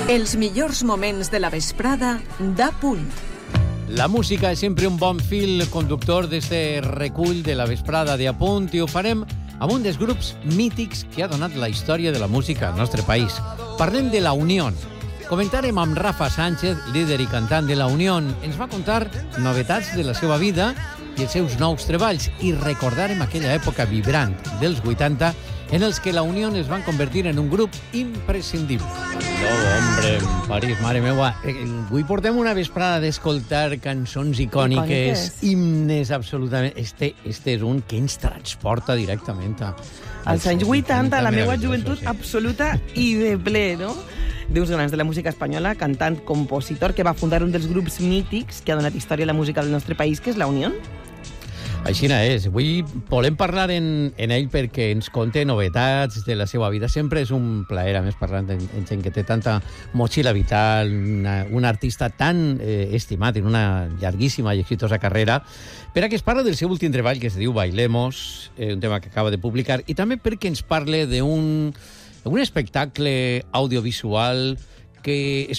Els millors moments de la vesprada d'Apunt. La música és sempre un bon fil conductor d'este recull de la vesprada d'Apunt i ho farem amb un dels grups mítics que ha donat la història de la música al nostre país. Parlem de La Unión. Comentarem amb Rafa Sánchez, líder i cantant de La Unión. Ens va contar novetats de la seva vida i els seus nous treballs i recordarem aquella època vibrant dels 80 en els que La Unión es van convertir en un grup imprescindible. Hombre, en París, mare meua. Avui portem una vesprada d'escoltar cançons icòniques, himnes absolutament. Este és un que ens transporta directament als anys 80, la meva joventut absoluta i de ple, no? D'uns grans de la música espanyola, cantant, compositor, que va fundar un dels grups mítics que ha donat història a la música del nostre país, que és La Unión. Així és. Avui volem parlar en ell perquè ens conta novetats de la seva vida. Sempre és un plaer, a més, parlar amb gent que té tanta motxilla vital, un artista tan estimat en una llarguíssima i exitosa carrera, per a que es parla del seu últim treball, que es diu Bailemos, un tema que acaba de publicar, i també perquè ens parle d'un espectacle audiovisual que es